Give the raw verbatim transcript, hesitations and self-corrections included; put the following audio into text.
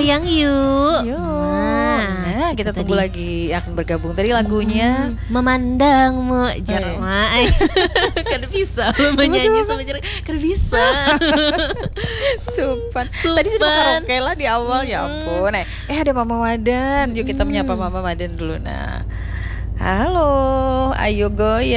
goyang yuk. Yuk. Nah, Nah, kita itu tunggu tadi. lagi akan bergabung. Tadi lagunya Hmm, memandangmu Jerma. Kan bisa lo menyanyi coba. sama Jerma. Kan bisa. Supan. Tadi sudah Supan. karaoke lah di awal, ya ampun. Eh, eh ada Mama Madan. Yuk kita menyapa Mama Madan dulu. Nah, halo, ayo goyang.